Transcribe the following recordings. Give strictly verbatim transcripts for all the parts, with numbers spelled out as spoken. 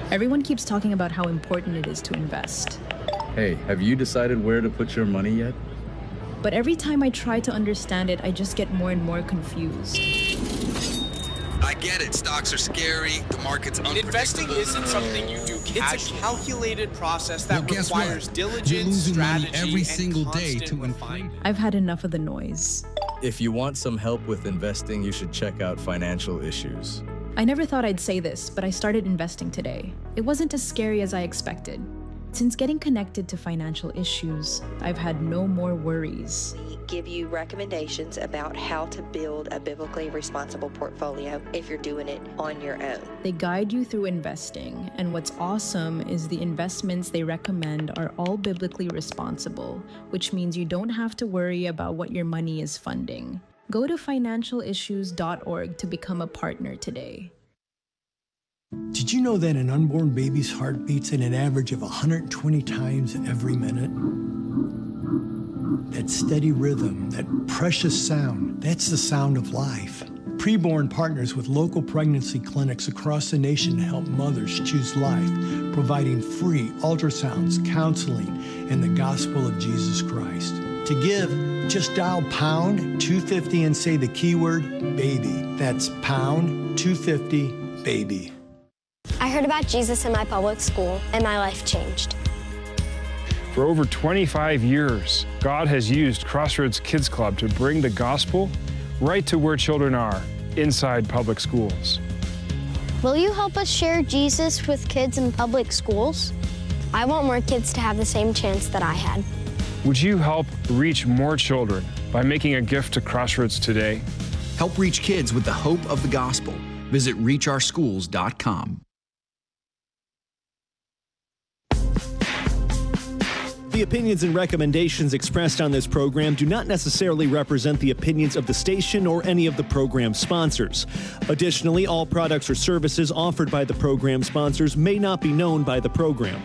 Everyone keeps talking about how important it is to invest. Hey, have you decided where to put your money yet? But every time I try to understand it, I just get more and more confused. I get it. Stocks are scary. The market's unpredictable. Investing isn't something you do casually. It's a calculated process that well, requires what? diligence, You're losing strategy, money every and single day constant to refinement. I've had enough of the noise. If you want some help with investing, you should check out Financial Issues. I never thought I'd say this, but I started investing today. It wasn't as scary as I expected. Since getting connected to Financial Issues, I've had no more worries. We give you recommendations about how to build a biblically responsible portfolio if you're doing it on your own. They guide you through investing, and what's awesome is the investments they recommend are all biblically responsible, which means you don't have to worry about what your money is funding. Go to financial issues dot org to become a partner today. Did you know that an unborn baby's heart beats at an average of one hundred twenty times every minute? That steady rhythm, that precious sound, that's the sound of life. Preborn partners with local pregnancy clinics across the nation to help mothers choose life, providing free ultrasounds, counseling, and the gospel of Jesus Christ. To give, just dial pound two fifty and say the keyword baby. That's pound two fifty baby. I heard about Jesus in my public school, and my life changed. For over twenty-five years, God has used Crossroads Kids Club to bring the gospel right to where children are, inside public schools. Will you help us share Jesus with kids in public schools? I want more kids to have the same chance that I had. Would you help reach more children by making a gift to Crossroads today? Help reach kids with the hope of the gospel. Visit reach our schools dot com. The opinions and recommendations expressed on this program do not necessarily represent the opinions of the station or any of the program sponsors. Additionally, all products or services offered by the program sponsors may not be known by the program.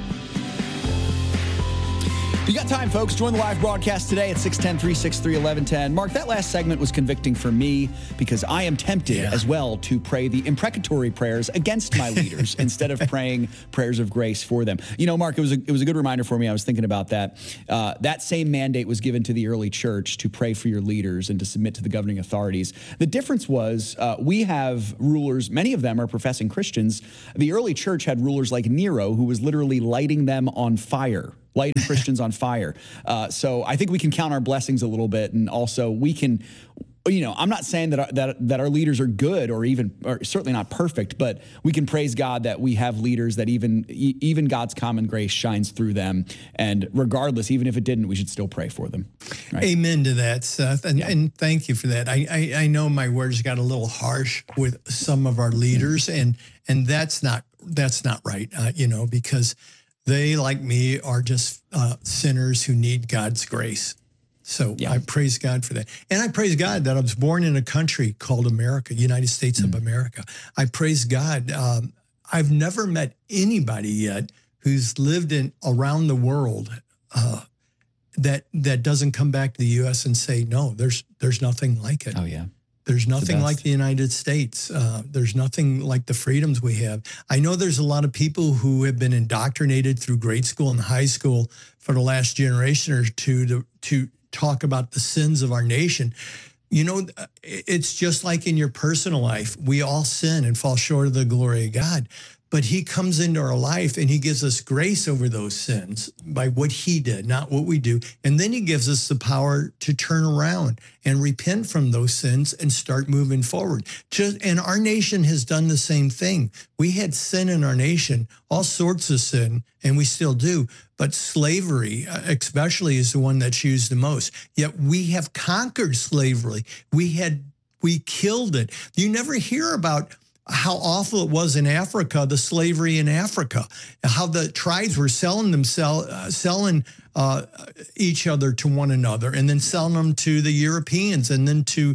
You got time, folks. Join the live broadcast today at six one zero, three six three, one one one zero. Mark, that last segment was convicting for me because I am tempted yeah. as well to pray the imprecatory prayers against my leaders instead of praying prayers of grace for them. You know, Mark, it was a, it was a good reminder for me. I was thinking about that. Uh, that same mandate was given to the early church to pray for your leaders and to submit to the governing authorities. The difference was uh, we have rulers, many of them are professing Christians. The early church had rulers like Nero, who was literally lighting them on fire. Lighting Christians on fire. Uh, so I think we can count our blessings a little bit, and also we can, you know, I'm not saying that our, that that our leaders are good or even, or certainly not perfect, but we can praise God that we have leaders that even even God's common grace shines through them, and regardless, even if it didn't, we should still pray for them. Right? Amen to that, Seth, and, yeah. and thank you for that. I, I I know my words got a little harsh with some of our leaders, mm-hmm. and and that's not that's not right, uh, you know, because they, like me, are just uh, sinners who need God's grace. So yeah. I praise God for that. And I praise God that I was born in a country called America, United States mm-hmm. of America. I praise God. Um, I've never met anybody yet who's lived in around the world uh, that that doesn't come back to the U S and say, no, there's there's nothing like it. Oh, yeah. There's nothing the like the United States. Uh, there's nothing like the freedoms we have. I know there's a lot of people who have been indoctrinated through grade school and high school for the last generation or two to, to talk about the sins of our nation. You know, it's just like in your personal life. We all sin and fall short of the glory of God. But he comes into our life and he gives us grace over those sins by what he did, not what we do. And then he gives us the power to turn around and repent from those sins and start moving forward. Just, and our nation has done the same thing. We had sin in our nation, all sorts of sin, and we still do. But slavery, especially, is the one that's used the most. Yet we have conquered slavery. We had, we killed it. You never hear about how awful it was in Africa, the slavery in Africa, how the tribes were selling themselves, uh, selling uh, each other to one another, and then selling them to the Europeans, and then to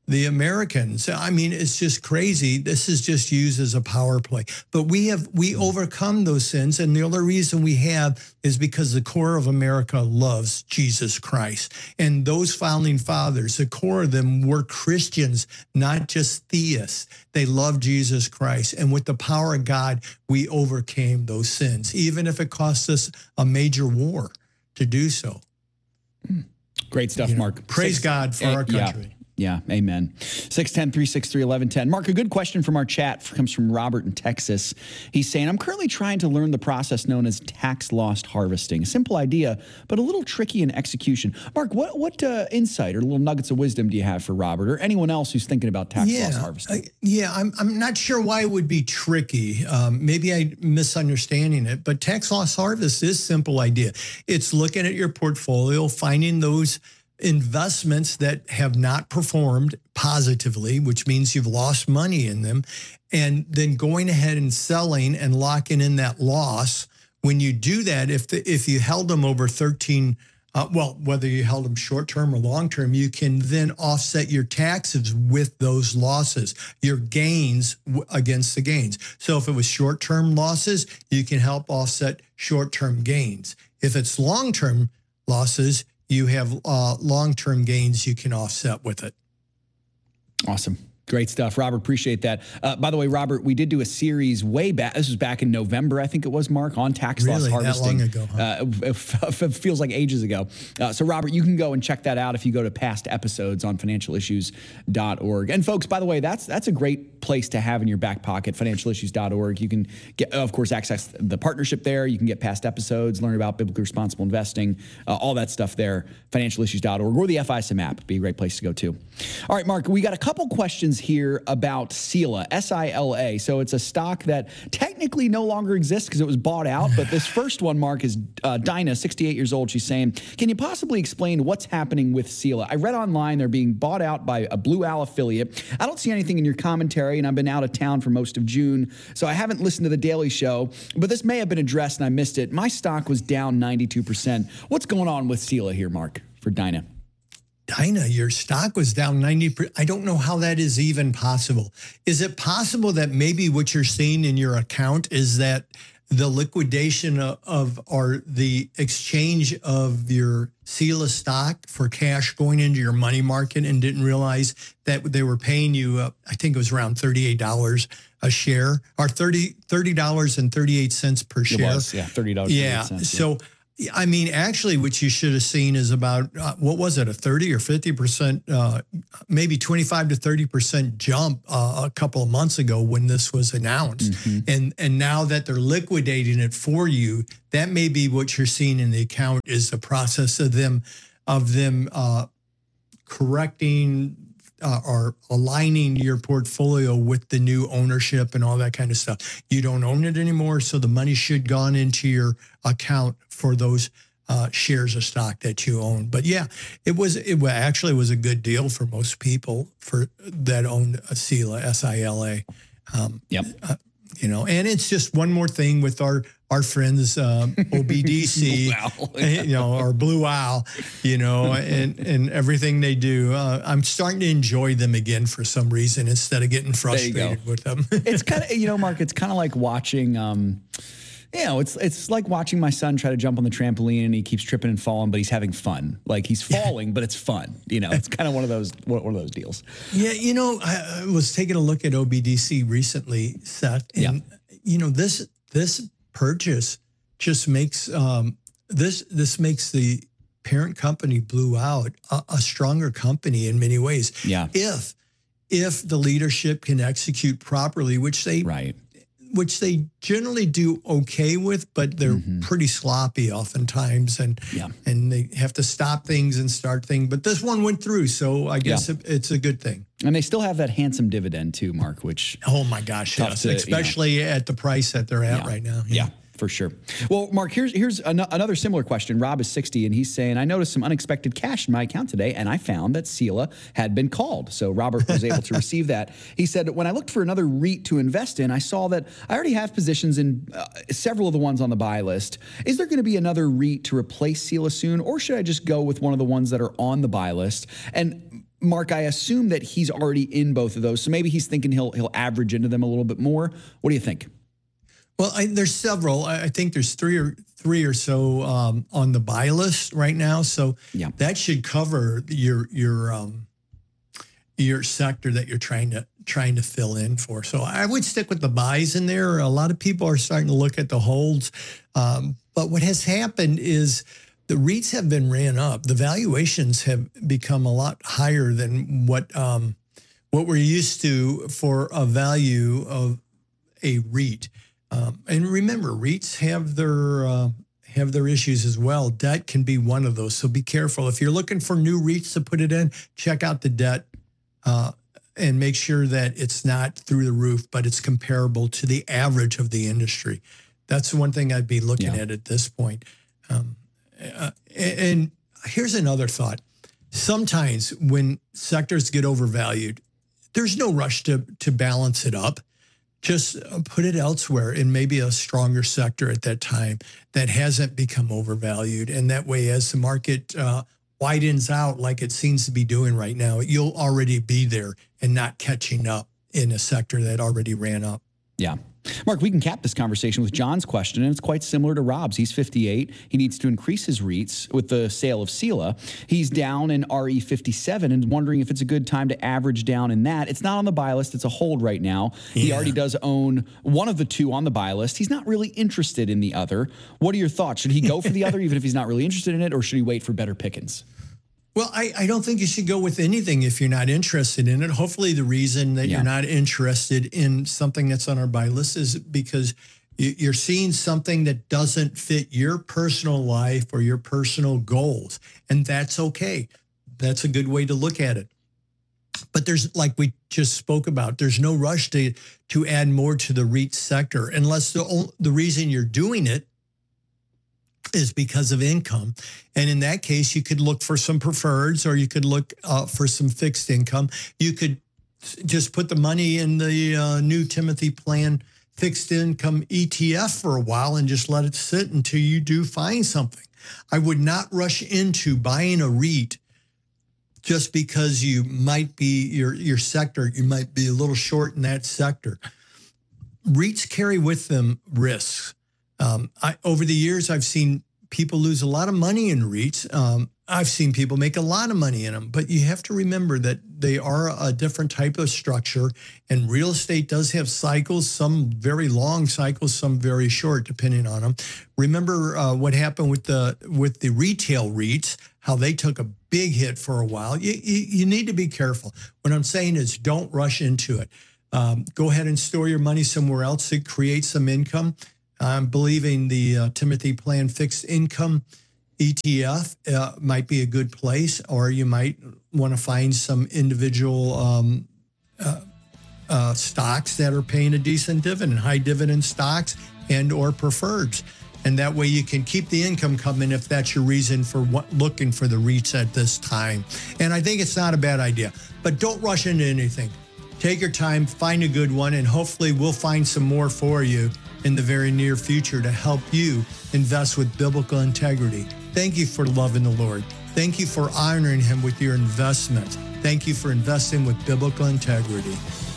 the Americans. I mean, it's just crazy. This is just used as a power play. But we have we overcome those sins, and the only reason we have is because the core of America loves Jesus Christ. And those founding fathers, the core of them were Christians, not just theists. They loved Jesus Christ. And with the power of God, we overcame those sins, even if it cost us a major war to do so. Great stuff, You know, Mark. praise Six- God for eh, our yeah. country. Yeah, amen. six one zero, three six three, one one one zero. Mark, a good question from our chat comes from Robert in Texas. He's saying, I'm currently trying to learn the process known as tax loss harvesting. A simple idea, but a little tricky in execution. Mark, what what uh, insight or little nuggets of wisdom do you have for Robert or anyone else who's thinking about tax yeah, loss harvesting? I, yeah, I'm, I'm not sure why it would be tricky. Um, maybe I'm misunderstanding it, but tax loss harvest is a simple idea. It's looking at your portfolio, finding those investments that have not performed positively, which means you've lost money in them, and then going ahead and selling and locking in that loss. When you do that, if the, if you held them over thirteen, uh, well, whether you held them short-term or long-term, you can then offset your taxes with those losses, your gains w- against the gains. So if it was short-term losses, you can help offset short-term gains. If it's long-term losses, you have uh, long-term gains you can offset with it. Awesome. Great stuff, Robert. Appreciate that. Uh, by the way, Robert, we did do a series way back. This was back in November, I think it was, Mark, on tax loss Really? harvesting. That long ago, huh? Uh, it, it feels like ages ago. Uh, so, Robert, you can go and check that out if you go to past episodes on financial issues dot org. And, folks, by the way, that's that's a great place to have in your back pocket, financial issues dot org. You can get, of course, access the partnership there. You can get past episodes, learn about biblically responsible investing, uh, all that stuff there, financial issues dot org, or the F I S M app. Be a great place to go, too. All right, Mark, we got a couple questions here about Sila, S I L A. So it's a stock that technically no longer exists because it was bought out. But this first one, Mark, is uh, Dinah, sixty-eight years old. She's saying, can you possibly explain what's happening with Sila? I read online they're being bought out by a Blue Owl affiliate. I don't see anything in your commentary, and I've been out of town for most of June, so I haven't listened to the Daily Show. But this may have been addressed, and I missed it. My stock was down ninety-two percent. What's going on with Sila here, Mark, for Dinah? Dinah, your stock was down ninety percent. I don't know how that is even possible. Is it possible that maybe what you're seeing in your account is that the liquidation of, of or the exchange of your Sila stock for cash going into your money market and didn't realize that they were paying you, uh, I think it was around thirty-eight dollars a share, or thirty dollars and thirty-eight cents per share. It was, yeah, thirty dollars and thirty-eight cents. Yeah, so... I mean, actually, what you should have seen is about, uh, what was it, a thirty or fifty percent, uh, maybe twenty-five to thirty percent jump uh, a couple of months ago when this was announced. Mm-hmm. And and now that they're liquidating it for you, that may be what you're seeing in the account is the process of them, of them uh, correcting Uh, or aligning your portfolio with the new ownership and all that kind of stuff. You don't own it anymore, so the money should gone into your account for those uh, shares of stock that you own. But yeah, it was it actually was a good deal for most people for that owned a Sila, S I L A. Um, yep. Uh, you know, and it's just one more thing with our our friends, um, O B D C, you know, or Blue Owl, you know, and, and everything they do. Uh, I'm starting to enjoy them again for some reason instead of getting frustrated with them. It's kind of, you know, Mark, it's kind of like watching, um, you know, it's it's like watching my son try to jump on the trampoline and he keeps tripping and falling, but he's having fun. Like he's falling, yeah. but it's fun. You know, it's kind of one of those one of those deals. Yeah, you know, I, I was taking a look at O B D C recently, Seth, and yeah. you know, this this purchase just makes um, this this makes the parent company Blue Owl a, a stronger company in many ways. Yeah, if if the leadership can execute properly, which they right. which they generally do okay with, but they're mm-hmm. pretty sloppy oftentimes, and yeah. and they have to stop things and start things. But this one went through, so I guess yeah. it, it's a good thing. And they still have that handsome dividend too, Mark, which... Oh, my gosh, yes. To, especially you know, at the price that they're at yeah. right now. Yeah. yeah. For sure. Well, Mark, here's here's an- another similar question. Rob is sixty, and he's saying, I noticed some unexpected cash in my account today, and I found that Sila had been called. So Robert was able to receive that. He said, when I looked for another REIT to invest in, I saw that I already have positions in uh, several of the ones on the buy list. Is there going to be another REIT to replace Sila soon, or should I just go with one of the ones that are on the buy list? And Mark, I assume that he's already in both of those, so maybe he's thinking he'll he'll average into them a little bit more. What do you think? Well, I, there's several. I, I think there's three or three or so um, on the buy list right now. So yeah. that should cover your your um, your sector that you're trying to trying to fill in for. So I would stick with the buys in there. A lot of people are starting to look at the holds, um, but what has happened is the REITs have been ran up. The valuations have become a lot higher than what um, what we're used to for a value of a REIT. Um, and remember, REITs have their uh, have their issues as well. Debt can be one of those, so be careful. If you're looking for new REITs to put it in, check out the debt uh, and make sure that it's not through the roof, but it's comparable to the average of the industry. That's one thing I'd be looking yeah. at at this point. Um, uh, and here's another thought. Sometimes when sectors get overvalued, there's no rush to to balance it up. Just put it elsewhere in maybe a stronger sector at that time that hasn't become overvalued. And that way, as the market uh, widens out like it seems to be doing right now, you'll already be there and not catching up in a sector that already ran up. Yeah. Mark, we can cap this conversation with John's question, and it's quite similar to Rob's. He's fifty-eight. He needs to increase his REITs with the sale of Sela. He's down in R E fifty-seven and wondering if it's a good time to average down in that. It's not on the buy list. It's a hold right now. Yeah. He already does own one of the two on the buy list. He's not really interested in the other. What are your thoughts? Should he go for the other even if he's not really interested in it, or should he wait for better pickings? Well, I, I don't think you should go with anything if you're not interested in it. Hopefully the reason that yeah. you're not interested in something that's on our buy list is because you're seeing something that doesn't fit your personal life or your personal goals. And that's okay. That's a good way to look at it. But there's, like we just spoke about, there's no rush to, to add more to the REIT sector unless the, the reason you're doing it is because of income. And in that case, you could look for some preferreds, or you could look uh, for some fixed income. You could just put the money in the uh, new Timothy Plan fixed income E T F for a while and just let it sit until you do find something. I would not rush into buying a REIT just because you might be your, your sector, you might be a little short in that sector. REITs carry with them risks. Um, I, over the years, I've seen people lose a lot of money in REITs. Um, I've seen people make a lot of money in them, but you have to remember that they are a different type of structure, and real estate does have cycles, some very long cycles, some very short, depending on them. Remember uh, what happened with the with the retail REITs, how they took a big hit for a while. You, you, you need to be careful. What I'm saying is don't rush into it. Um, go ahead and store your money somewhere else to create some income. I'm believing the uh, Timothy Plan fixed income E T F uh, might be a good place, or you might want to find some individual um, uh, uh, stocks that are paying a decent dividend, high dividend stocks and or preferreds. And that way you can keep the income coming if that's your reason for what, looking for the REITs at this time. And I think it's not a bad idea, but don't rush into anything. Take your time, find a good one, and hopefully we'll find some more for you in the very near future to help you invest with biblical integrity. Thank you for loving the Lord. Thank you for honoring him with your investment. Thank you for investing with biblical integrity.